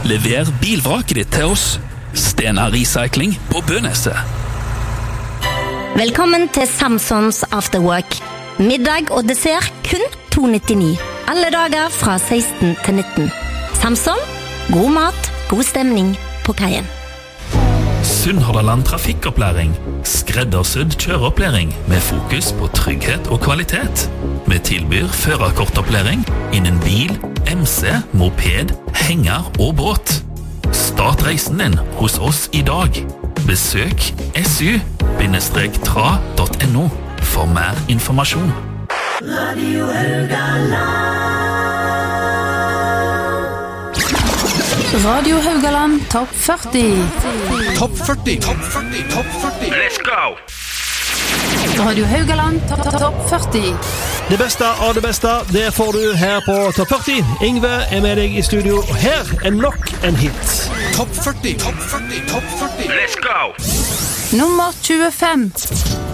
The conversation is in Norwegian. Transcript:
Lever bilvraket ditt til oss. Stena Recycling på Bøneset. Velkommen til Samsons Afterwork. Middag og dessert kun 2,99. Alle dager fra 16 til 19. Samson, god mat, god stemning på kaien. Sunnhordland Trafikkopplæring. Skreddersydd kjøreopplæring med fokus på trygghet og kvalitet. Vi tilbyr førerkortopplæring innen bil, MC, moped, henger og båt. Start reisen din hos oss i dag. Besøk su-tra.no for mer informasjon. Radio Haugaland. Radio Haugaland Topp 40. Topp 40. Let's go! Radio Haugaland Topp 40. Det beste av det beste, det får du her på Topp 40. Yngve er med deg i studio, og her er nok en hit. Topp 40. Let's go! Nummer 25.